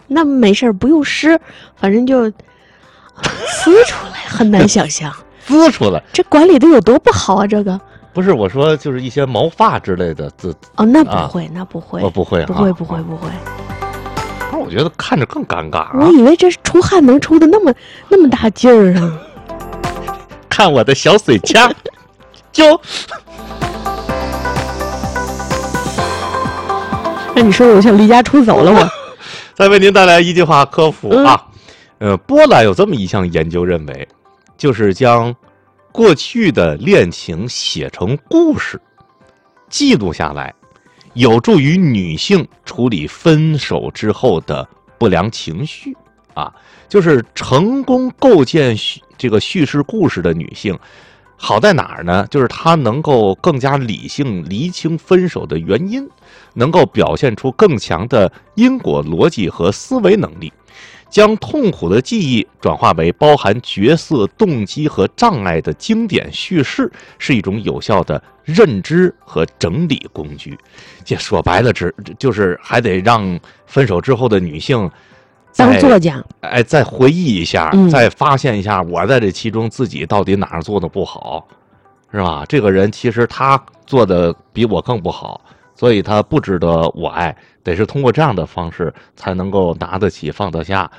那没事儿，不用湿，反正就呲出来，很难想象。 滋出来， 这管理的有多不好啊？这个不是我说，就是一些毛发之类的滋。 哦，那不会，那不会， 我不会， 不会。 但是我觉得看着更尴尬啊！ 我以为这出汗能出的那么大劲儿啊！ 看我的小水枪，就让你说我想离家出走了，我。 再为您带来一句话科普啊，波兰有这么一项研究认为，就是将过去的恋情写成故事，记录下来，有助于女性处理分手之后的不良情绪啊。就是成功构建这个叙事故事的女性，好在哪儿呢？就是她能够更加理性厘清分手的原因，能够表现出更强的因果逻辑和思维能力。将痛苦的记忆转化为包含角色动机和障碍的经典叙事，是一种有效的认知和整理工具。这说白了，就是还得让分手之后的女性当作家， 再回忆一下，再发现一下我在这其中自己到底哪儿做的不好，是吧？这个人其实他做的比我更不好，所以他不值得我爱。得是通过这样的方式才能够拿得起放得下。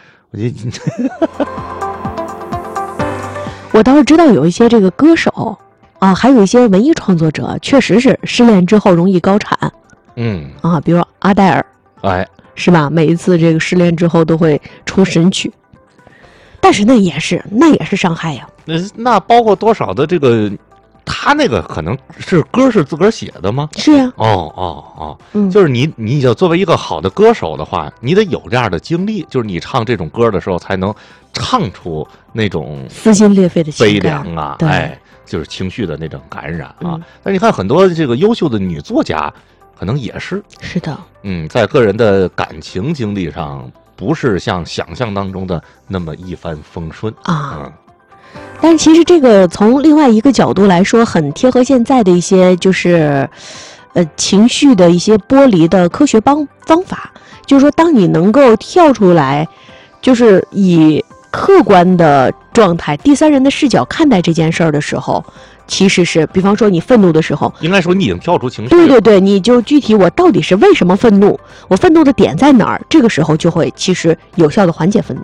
我倒是知道有一些这个歌手啊，还有一些文艺创作者，确实是失恋之后容易高产。比如阿黛尔，是吧？每一次这个失恋之后都会出神曲，但是那也是伤害呀。 那包括多少的这个。他那个可能是歌是自个儿写的吗？ 是呀。 就是你要作为一个好的歌手的话，你得有这样的经历，就是你唱这种歌的时候，才能唱出那种撕心裂肺的悲凉啊，就是情绪的那种感染啊。但是你看很多这个优秀的女作家，可能也是的， 在个人的感情经历上，不是像想象当中的那么一帆风顺啊。 但是其实这个从另外一个角度来说，很贴合现在的一些就是情绪的一些剥离的科学方法。就是说，当你能够跳出来，就是以客观的状态、第三人的视角看待这件事儿的时候，其实是，比方说你愤怒的时候， 应该说你已经跳出情绪了。 对，你就具体我到底是为什么愤怒，我愤怒的点在哪儿，这个时候就会其实有效的缓解愤怒。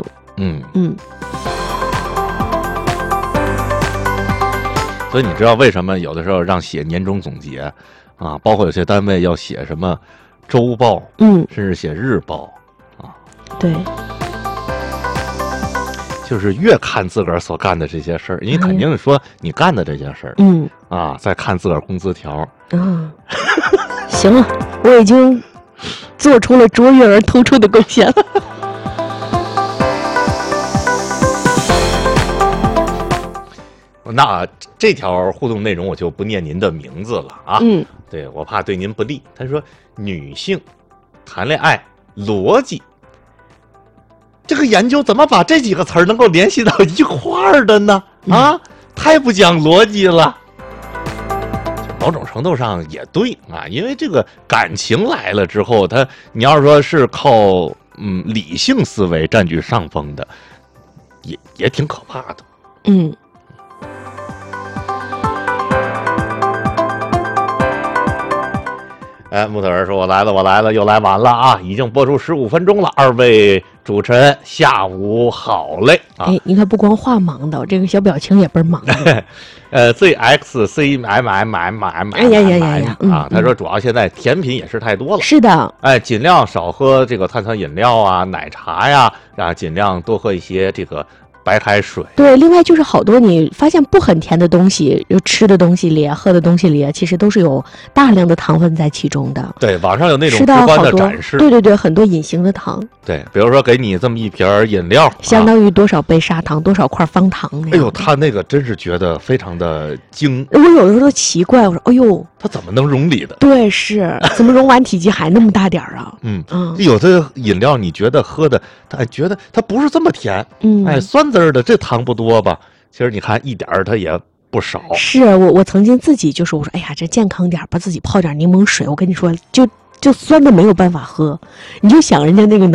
所以你知道为什么有的时候让写年终总结啊，包括有些单位要写什么周报，甚至写日报啊。 对， 就是越看自个儿所干的这些事儿，你肯定是说你干的这些事儿，再看自个儿工资条。 行了，我已经做出了卓越而突出的贡献了。 那这条互动内容我就不念您的名字了啊，对，我怕对您不利。他说女性谈恋爱逻辑，这个研究怎么把这几个词儿能够联系到一块儿的呢？太不讲逻辑了。某种程度上也对啊，因为这个感情来了之后，你要是说是靠理性思维占据上风的，也挺可怕的。木头人说：“我来了，又来晚了啊！已经播出15分钟了。二位主持人，下午好嘞啊！ 你看，不光话忙的，这个小表情也倍儿忙的。 ZXCMMMM，他说主要现在甜品也是太多了， 是的， 尽量少喝这个碳酸饮料啊、奶茶呀，尽量多喝一些这个。”白开水。 对，另外就是好多你发现不很甜的东西，吃的东西里、喝的东西里，其实都是有大量的糖分在其中的。 对，网上有那种直观的展示。 对，很多隐形的糖。 对，比如说给你这么一瓶饮料， 相当于多少杯砂糖、多少块方糖。 哎呦，他那个真是觉得非常的精。 我有的时候都奇怪，我说，哎呦， 他怎么能溶里的？ 对，是怎么溶完体积还那么大点儿啊？ 有的饮料你觉得喝的，他觉得它不是这么甜，酸滋儿的，这糖不多吧？其实你看一点儿它也不少。 是我曾经自己就是我说，哎呀，这健康点吧，自己泡点柠檬水。我跟你说，就酸的没有办法喝，你就想人家那个